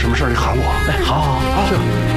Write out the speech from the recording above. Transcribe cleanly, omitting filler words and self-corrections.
什么事儿你喊我。 哎，好，去吧。